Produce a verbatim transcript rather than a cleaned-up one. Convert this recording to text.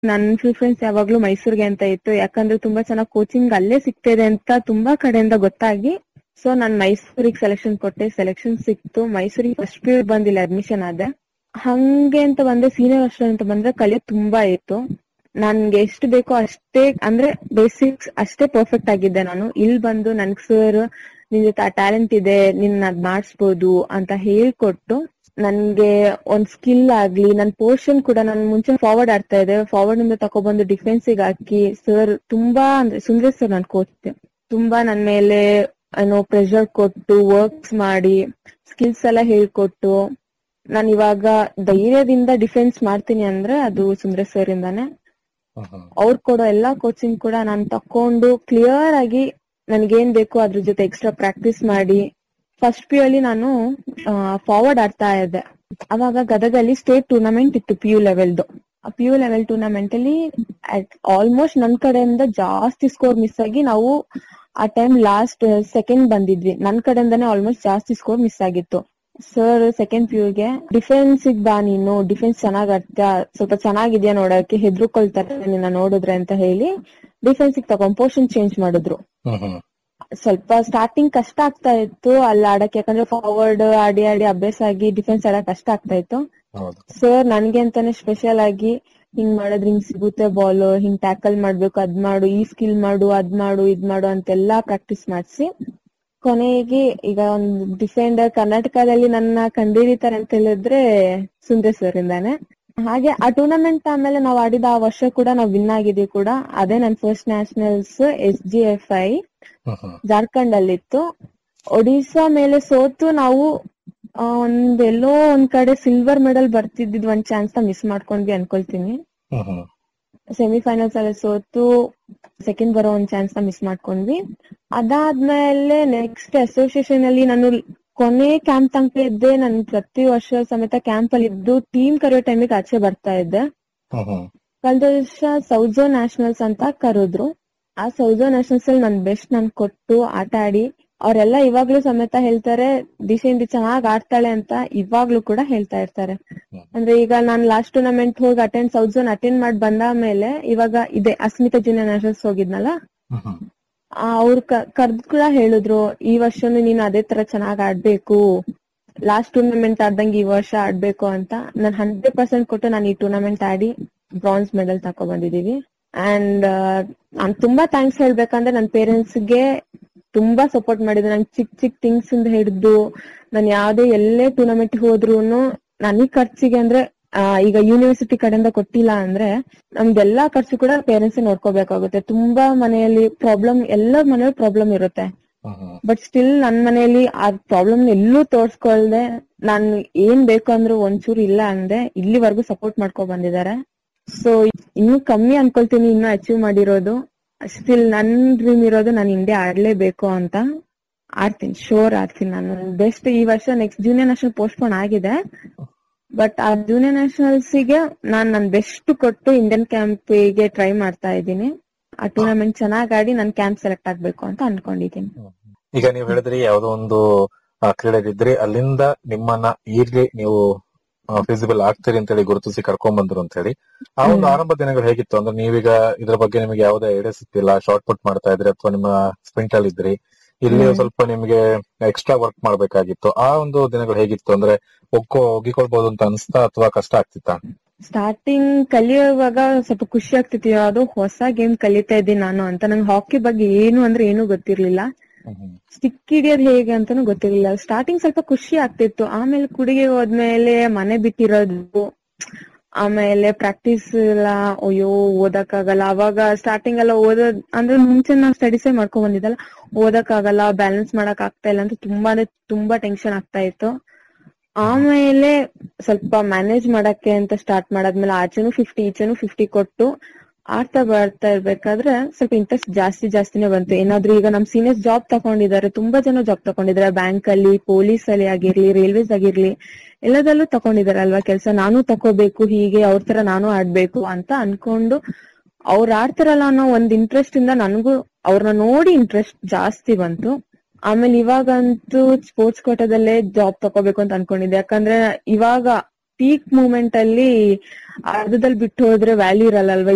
ನನ್ ಪ್ರಿಫರೆನ್ಸ್ ಯಾವಾಗ್ಲೂ ಮೈಸೂರ್ಗೆ ಅಂತ ಇತ್ತು, ಯಾಕಂದ್ರೆ ತುಂಬಾ ಚೆನ್ನಾಗಿ ಕೋಚಿಂಗ್ ಅಲ್ಲೇ ಸಿಗ್ತಿದೆ ಅಂತ ತುಂಬಾ ಕಡೆಯಿಂದ ಗೊತ್ತಾಗಿ ಸೊ ನಾನ್ ಮೈಸೂರಿಗೆ ಸೆಲೆಕ್ಷನ್ ಕೊಟ್ಟೆ. ಸೆಲೆಕ್ಷನ್ ಸಿಕ್ತು. ಮೈಸೂರಿಗೆ ಫಸ್ಟ್ ಪಿ ಯು ಬಂದಿಲ್ಲ, ಅಡ್ಮಿಷನ್ ಆದೆ. ಹಂಗೆ ಅಂತ ಬಂದ್ರೆ ಸೀನಿಯರ್ ಅಷ್ಟೇ ಅಂತ ಬಂದ್ರೆ ಕಲಿಯೋದ್ ತುಂಬಾ ಇತ್ತು. ನನ್ಗೆ ಎಷ್ಟು ಬೇಕೋ ಅಷ್ಟೇ, ಅಂದ್ರೆ ಬೇಸಿಕ್ಸ್ ಅಷ್ಟೇ ಪರ್ಫೆಕ್ಟ್ ಆಗಿದ್ದೆ ನಾನು. ಇಲ್ಲಿ ಬಂದು ನನ್ಗ್ ಸರ್ ನಿನ್ ಜೊತೆ ಆ ಟ್ಯಾಲೆಂಟ್ ಇದೆ, ನಿನ್ ಅದ್ ಮಾಡಿಸ್ಬೋದು ಅಂತ ಹೇಳ್ಕೊಟ್ಟು ನನ್ಗೆ ಒಂದ್ ಸ್ಕಿಲ್ ಆಗ್ಲಿ, ನನ್ ಪೋರ್ಷನ್ ಕೂಡ ನಾನು ಮುಂಚೆ ಫಾರ್ವರ್ಡ್ ಆಡ್ತಾ ಇದ್ದೆ, ಫಾರ್ವರ್ಡ್ ಇಂದ ತಕೊಬಂದು ಡಿಫೆನ್ಸಿಗೆ ಹಾಕಿ ಸರ್ ತುಂಬಾ ಅಂದ್ರೆ ಸುಂದರ್ ಸರ್ ನನ್ ಕೋಚ್ ತುಂಬಾ ನನ್ ಮೇಲೆ ಏನೋ ಪ್ರೆಷರ್ ಕೊಟ್ಟು ವರ್ಕ್ಸ್ ಮಾಡಿ ಸ್ಕಿಲ್ಸ್ ಎಲ್ಲ ಹೇಳ್ಕೊಟ್ಟು ನಾನು ಇವಾಗ ಧೈರ್ಯದಿಂದ ಡಿಫೆನ್ಸ್ ಮಾಡ್ತೀನಿ ಅಂದ್ರೆ ಅದು ಸುಂದರ್ ಸರ್ ಇಂದಾನೆ. ಅವ್ರು ಕೊಡೋ ಎಲ್ಲಾ ಕೋಚಿಂಗ್ ಕೂಡ ನಾನು ತಕೊಂಡು ಕ್ಲಿಯರ್ ಆಗಿ ನನ್ಗೇನ್ ಬೇಕು ಅದ್ರ ಜೊತೆ ಎಕ್ಸ್ಟ್ರಾ ಪ್ರಾಕ್ಟೀಸ್ ಮಾಡಿ ಫಸ್ಟ್ ಪಿ ಯು ಅಲ್ಲಿ ನಾನು ಫಾರ್ವರ್ಡ್ ಆಡ್ತಾ ಇದ್ದೆ. ಅವಾಗ ಗದಗಲ್ಲಿ ಸ್ಟೇಟ್ ಟೂರ್ನಮೆಂಟ್ ಇತ್ತು ಪಿ ಯು ಲೆವೆಲ್ದು. ಆ ಪಿ ಯು ಲೆವೆಲ್ ಟೂರ್ನಮೆಂಟ್ ಅಲ್ಲಿ ಆಲ್ಮೋಸ್ಟ್ ನನ್ ಕಡೆಯಿಂದ ಜಾಸ್ತಿ ಸ್ಕೋರ್ ಮಿಸ್ ಆಗಿ ನಾವು ಆ ಟೈಮ್ ಲಾಸ್ಟ್ ಸೆಕೆಂಡ್ ಬಂದಿದ್ವಿ. ನನ್ ಕಡೆಯಿಂದಾನೆ ಆಲ್ಮೋಸ್ಟ್ ಜಾಸ್ತಿ ಸ್ಕೋರ್ ಮಿಸ್ ಆಗಿತ್ತು. ಸರ್ ಸೆಕೆಂಡ್ ಪಿ ಯುಗೆ ಡಿಫೆನ್ಸ್ ಬಾ, ನೀನು ಡಿಫೆನ್ಸ್ ಚೆನ್ನಾಗ್ ಆಡ್ತೀಯ, ಸ್ವಲ್ಪ ಚೆನ್ನಾಗಿದ್ಯಾ ನೋಡಕ್ಕೆ, ಹೆದ್ರುಕೊಳ್ತಾರೆ ನಿನ್ನ ನೋಡಿದ್ರೆ ಅಂತ ಹೇಳಿ ಡಿಫೆನ್ಸ್ ತಗೊಂಡ್ ಪೋರ್ಷನ್ ಚೇಂಜ್ ಮಾಡಿದ್ರು. ಸ್ವಲ್ಪ ಸ್ಟಾರ್ಟಿಂಗ್ ಕಷ್ಟ ಆಗ್ತಾ ಇತ್ತು ಅಲ್ಲಿ ಆಡಕ್ಕೆ, ಯಾಕಂದ್ರೆ ಫಾರ್ವರ್ಡ್ ಆಡಿ ಆಡಿ ಅಭ್ಯಾಸ ಆಗಿ ಡಿಫೆನ್ಸ್ ಆಡಕ್ ಕಷ್ಟ ಆಗ್ತಾ ಇತ್ತು. ಸರ್ ನನ್ಗೆ ಅಂತಾನೆ ಸ್ಪೆಷಲ್ ಆಗಿ ಹಿಂಗ್ ಮಾಡಿದ್ರೆ ಹಿಂಗ್ ಸಿಗುತ್ತೆ ಬಾಲ್, ಹಿಂಗ್ ಟ್ಯಾಕಲ್ ಮಾಡ್ಬೇಕು, ಅದ್ ಮಾಡು, ಈ ಸ್ಕಿಲ್ ಮಾಡು, ಅದ್ ಮಾಡು, ಇದ್ ಮಾಡು ಅಂತೆಲ್ಲಾ ಪ್ರಾಕ್ಟೀಸ್ ಮಾಡ್ಸಿ ಕೊನೆಗೆ ಈಗ ಒಂದು ಡಿಫೆಂಡರ್ ಕರ್ನಾಟಕದಲ್ಲಿ ನನ್ನ ಕಂಡಿಡಿತಾರೆ ಅಂತ ಹೇಳಿದ್ರೆ ಸುಂದರ್ ಸರ್ ಇಂದಾನೆ. ಹಾಗೆ ಆ ಟೂರ್ನಮೆಂಟ್ ಆಮೇಲೆ ನಾವ್ ಆಡಿದ ಆ ವರ್ಷ ಕೂಡ ನಾವ್ ವಿನ್ ಆಗಿದ್ವಿ ಕೂಡ. ಅದೇ ನನ್ first nationals S G F I Jharkhand ಅಲ್ಲಿತ್ತು. Odisha ಮೇಲೆ ಸೋತು ನಾವು ಒಂದ್ ಎಲ್ಲೋ ಒಂದ್ ಕಡೆ ಸಿಲ್ವರ್ ಮೆಡಲ್ ಬರ್ತಿದ್ದಿದ್ ಒಂದ್ ಚಾನ್ಸ್ ನ ಮಿಸ್ ಮಾಡ್ಕೊಂಡ್ವಿ ಅನ್ಕೊಳ್ತೀನಿ. ಸೆಮಿಫೈನಲ್ಸ್ ಅಲ್ಲಿ ಸೋತು ಸೆಕೆಂಡ್ ಬರೋ ಒಂದ್ ಚಾನ್ಸ್ ನ ಮಿಸ್ ಮಾಡ್ಕೊಂಡ್ವಿ. ಅದಾದ್ಮೇಲೆ ನೆಕ್ಸ್ಟ್ ಅಸೋಸಿಯೇಷನ್ ಅಲ್ಲಿ ನಾನು ಕೊನೆ ಕ್ಯಾಂಪ್ ತನಕ ಇದ್ದೆ. ನನ್ ಪ್ರತಿ ವರ್ಷ ಸಮೇತ ಕ್ಯಾಂಪ್ ಅಲ್ಲಿ ಇದ್ದು ಟೀಮ್ ಕರೆಯೋ ಟೈಮಿಗೆ ಆಚೆ ಬರ್ತಾ ಇದ್ದೆ. ಕಳೆದ ವರ್ಷ ಸೌತ್ ಝೋನ್ ನ್ಯಾಷನಲ್ಸ್ ಅಂತ ಕರೆದ್ರು. ಆ ಸೌತ್ ಝೋನ್ ನ್ಯಾಷನಲ್ಸ್ ಅಲ್ಲಿ ನನ್ ಬೆಸ್ಟ್ ನನ್ ಕೊಟ್ಟು ಆಟ ಆಡಿ ಅವರೆಲ್ಲ ಇವಾಗ್ಲೂ ಸಮೇತ ಹೇಳ್ತಾರೆ ದಿಶೆಯಿಂದ ಚೆನ್ನಾಗ್ ಆಡ್ತಾಳೆ ಅಂತ ಇವಾಗ್ಲೂ ಕೂಡ ಹೇಳ್ತಾ ಇರ್ತಾರೆ. ಅಂದ್ರೆ ಈಗ ನಾನ್ ಲಾಸ್ಟ್ ಟೂರ್ನಮೆಂಟ್ ಹೋಗಿ ಅಟೆಂಡ್ ಸೌತ್ ಝೋನ್ ಅಟೆಂಡ್ ಮಾಡಿ ಬಂದ ಮೇಲೆ ಇವಾಗ ಇದೆ ಅಸ್ಮಿತಾ ಜೂನಿಯರ್ ನ್ಯಾಷನಲ್ಸ್ ಹೋಗಿದ್ನಲ್ಲ, ಅವ್ರು ಕರ್ದ್ ಕೂಡ ಹೇಳಿದ್ರು ಈ ವರ್ಷನು ನೀನ್ ಅದೇ ತರ ಚೆನ್ನಾಗ್ ಆಡ್ಬೇಕು, ಲಾಸ್ಟ್ ಟೂರ್ನಮೆಂಟ್ ಆಡ್ದಂಗೆ ಈ ವರ್ಷ ಆಡ್ಬೇಕು ಅಂತ. ನಾನ್ ಹಂಡ್ರೆಡ್ ಪರ್ಸೆಂಟ್ ಕೊಟ್ಟು ನಾನು ಈ ಟೂರ್ನಮೆಂಟ್ ಆಡಿ ಬ್ರಾನ್ಸ್ ಮೆಡಲ್ ತಕೊ ಬಂದಿದೀವಿ. ಅಂಡ್ ನಾನ್ ತುಂಬಾ ಥ್ಯಾಂಕ್ಸ್ ಹೇಳ್ಬೇಕಂದ್ರೆ ನನ್ ಪೇರೆಂಟ್ಸ್ ಗೆ ತುಂಬಾ ಸಪೋರ್ಟ್ ಮಾಡಿದ್ರು. ನನ್ ಚಿಕ್ ಚಿಕ್ ಥಿಂಗ್ಸ್ ಇಂದ ಹಿಡಿದು ನಾನ್ ಯಾವ್ದೇ ಎಲ್ಲೇ ಟೂರ್ನಮೆಂಟ್ ಹೋದ್ರುನು ನನಗ್ ಖರ್ಚಿಗೆ ಅಂದ್ರೆ ಈಗ ಯೂನಿವರ್ಸಿಟಿ ಕಡೆಯಿಂದ ಕೊಟ್ಟಿಲ್ಲ ಅಂದ್ರೆ ನಮ್ದೆಲ್ಲಾ ಖರ್ಚು ಕೂಡ ಪೇರೆಂಟ್ಸ್ ನೋಡ್ಕೋಬೇಕಾಗುತ್ತೆ. ತುಂಬಾ ಮನೆಯಲ್ಲಿ ಪ್ರಾಬ್ಲಮ್, ಎಲ್ಲರ ಮನೆಯಲ್ಲಿ ಪ್ರಾಬ್ಲಮ್ ಇರುತ್ತೆ. ಬಟ್ ಸ್ಟಿಲ್ ನನ್ ಮನೆಯಲ್ಲಿ ಆ ಪ್ರಾಬ್ಲಮ್ ಎಲ್ಲೂ ತೋರ್ಸ್ಕೊಳ್ದೆ ನಾನ್ ಏನ್ ಬೇಕು ಅಂದ್ರು ಒಂಚೂರು ಇಲ್ಲ ಅಂದೆ ಇಲ್ಲಿವರೆಗೂ ಸಪೋರ್ಟ್ ಮಾಡ್ಕೊ ಬಂದಿದ್ದಾರೆ. ಸೊ ಇನ್ನು ಕಮ್ಮಿ ಅನ್ಕೊಳ್ತೀನಿ ಇನ್ನು ಅಚೀವ್ ಮಾಡಿರೋದು. ಸ್ಟಿಲ್ ನನ್ ಡ್ರೀಮ್ ಇರೋದು ನಾನು ಇಂಡಿಯಾ ಆಡ್ಲೇಬೇಕು ಅಂತ. ಆಡ್ತೀನಿ, ಶೋರ್ ಆಡ್ತೀನಿ ನಾನು ಬೆಸ್ಟ್. ಈ ವರ್ಷ ನೆಕ್ಸ್ಟ್ ಜೂನಿಯರ್ ನ್ಯಾಷನಲ್ ಪೋಸ್ಟ್ಪೋನ್ ಆಗಿದೆ, ಬಟ್ ಆ ಜೂನಿಯರ್ ನ್ಯಾಷನಲ್ಸ್ ಗೆ ನಾನ್ ನನ್ ಬೆಸ್ಟ್ ಕೊಟ್ಟು ಇಂಡಿಯನ್ ಕ್ಯಾಂಪ್ ಗೆ ಟ್ರೈ ಮಾಡ್ತಾ ಇದ್ದೀನಿ. ಆ ಟೂರ್ನಮೆಂಟ್ ಚೆನ್ನಾಗ್ ಆಡಿ ನನ್ ಕ್ಯಾಂಪ್ ಸೆಲೆಕ್ಟ್ ಆಗ್ಬೇಕು ಅಂತ ಅನ್ಕೊಂಡಿದ್ದೀನಿ. ಈಗ ನೀವ್ ಹೇಳಿದ್ರಿ ಯಾವ್ದೋ ಒಂದು ಕ್ರೀಡೆಗಿದ್ರಿ, ಅಲ್ಲಿಂದ ನಿಮ್ಮನ್ನ ಈಗ್ಲೇ ನೀವು ಫಿಸಿಬಲ್ ಆಗ್ತೀರಿ ಅಂತ ಹೇಳಿ ಗುರುತಿಸಿ ಕರ್ಕೊಂಡ್ ಬಂದ್ರು ಅಂತ ಹೇಳಿ, ಆ ಒಂದು ಆರಂಭ ದಿನಗಳು ಹೇಗಿತ್ತು? ಅಂದ್ರೆ ನೀವೀಗ ಇದ್ರ ಬಗ್ಗೆ ನಿಮಗೆ ಯಾವುದೇ ಐಡಿಯಾ ಸಿಕ್ತಿಲ್ಲ, ಶಾರ್ಟ್ ಪುಟ್ ಮಾಡ್ತಾ ಇದ್ರಿ ಅಥವಾ ನಿಮ್ಮ ಸ್ಪ್ರಿಂಟ್ ಅಲ್ಲಿ ಇದ್ರಿ, ಇಲ್ಲಿ ಸ್ವಲ್ಪ ನಿಮ್ಗೆ ಎಕ್ಸ್ಟ್ರಾ ವರ್ಕ್ ಮಾಡ್ಬೇಕಾಗಿತ್ತು. ಆ ಒಂದು ದಿನಗಳು ಹೇಗಿತ್ತು? ಅಂದ್ರೆ ಒಕ್ಕೋ ಒಗ್ಗಿಕೊಳ್ಬಹುದು ಅಂತ ಅನ್ಸ್ತಾ ಅಥವಾ ಕಷ್ಟ ಆಗ್ತಿತ್ತಾ? ಸ್ಟಾರ್ಟಿಂಗ್ ಕಲಿಯುವಾಗ ಸ್ವಲ್ಪ ಖುಷಿ ಆಗ್ತಿತ್ತು, ಯಾವ್ದೋ ಹೊಸ ಗೇಮ್ ಕಲಿತಾ ಇದ್ದೀನಿ ನಾನು ಅಂತ. ನಂಗೆ ಹಾಕಿ ಬಗ್ಗೆ ಏನು ಅಂದ್ರೆ ಏನು ಗೊತ್ತಿರ್ಲಿಲ್ಲ, ಸ್ಟಿಕ್ ಹಿಡಿಯೋದ್ ಹೇಗೆ ಅಂತಾನು ಗೊತ್ತಿರ್ಲಿಲ್ಲ. ಸ್ಟಾರ್ಟಿಂಗ್ ಸ್ವಲ್ಪ ಖುಷಿ ಆಗ್ತಿತ್ತು. ಆಮೇಲೆ ಕುಡಿಗೆ ಹೋದ್ಮೇಲೆ ಮನೆ ಬಿಟ್ಟಿರೋದು, ಆಮೇಲೆ ಪ್ರಾಕ್ಟೀಸ್ ಎಲ್ಲ ಅಯ್ಯೋ ಓದಕ್ ಆಗಲ್ಲ. ಅವಾಗ ಸ್ಟಾರ್ಟಿಂಗ್ ಎಲ್ಲ ಓದೋದ್ ಅಂದ್ರೆ ಮುಂಚೆ ನಾವ್ ಸ್ಟಡೀಸೇ ಮಾಡ್ಕೊಂಡ್ ಬಂದಿದ್ದಲ್ಲ, ಓದಕ್ ಆಗಲ್ಲ, ಬ್ಯಾಲೆನ್ಸ್ ಮಾಡಕ್ ಆಗ್ತಾ ಇಲ್ಲ ಅಂತ ತುಂಬಾ ಅಂದ್ರೆ ತುಂಬಾ ಟೆನ್ಷನ್ ಆಗ್ತಾ ಇತ್ತು. ಆಮೇಲೆ ಸ್ವಲ್ಪ ಮ್ಯಾನೇಜ್ ಮಾಡಕ್ಕೆ ಅಂತ ಸ್ಟಾರ್ಟ್ ಮಾಡಾದ್ಮೇಲೆ ಆಚೆನು ಫಿಫ್ಟಿ ಈಚೆನು ಫಿಫ್ಟಿ ಕೊಟ್ಟು ಆಡ್ತಾ ಬರ್ತಾ ಇರ್ಬೇಕಾದ್ರೆ ಸ್ವಲ್ಪ ಇಂಟ್ರೆಸ್ಟ್ ಜಾಸ್ತಿ ಜಾಸ್ತಿನೇ ಬಂತು. ಏನಾದ್ರೂ ಈಗ ನಮ್ ಸೀನಿಯರ್ಸ್ ಜಾಬ್ ತಕೊಂಡಿದ್ದಾರೆ, ತುಂಬಾ ಜನ ಜಾಬ್ ತಕೊಂಡಿದ್ದಾರೆ, ಬ್ಯಾಂಕ್ ಅಲ್ಲಿ, ಪೊಲೀಸ್ ಅಲ್ಲಿ ಆಗಿರ್ಲಿ, ರೈಲ್ವೇಸ್ ಆಗಿರ್ಲಿ, ಎಲ್ಲದಲ್ಲೂ ತಕೊಂಡಿದ್ದಾರೆ ಅಲ್ವಾ ಕೆಲ್ಸ. ನಾನು ತಕೋಬೇಕು, ಹೀಗೆ ಅವ್ರ ತರ ನಾನು ಆಡ್ಬೇಕು ಅಂತ ಅನ್ಕೊಂಡು ಅವ್ರ ಆಡ್ತಾರಲ್ಲ ಅನ್ನೋ ಒಂದ್ ಇಂಟ್ರೆಸ್ಟ್ ಇಂದ ನನ್ಗೂ ಅವ್ರನ್ನ ನೋಡಿ ಇಂಟ್ರೆಸ್ಟ್ ಜಾಸ್ತಿ ಬಂತು. ಆಮೇಲೆ ಇವಾಗಂತೂ ಸ್ಪೋರ್ಟ್ಸ್ ಕೋಟಾದಲ್ಲೇ ಜಾಬ್ ತಕೋಬೇಕು ಅಂತ ಅನ್ಕೊಂಡಿದ್ದೆ. ಯಾಕಂದ್ರೆ ಇವಾಗ ಪೀಕ್ ಮೂಮೆಂಟ್ ಅಲ್ಲಿ ಅರ್ಧದಲ್ಲಿ ಬಿಟ್ಟು ಹೋದ್ರೆ ವ್ಯಾಲ್ಯೂ ಇರಲ್ಲ ಅಲ್ವಾ.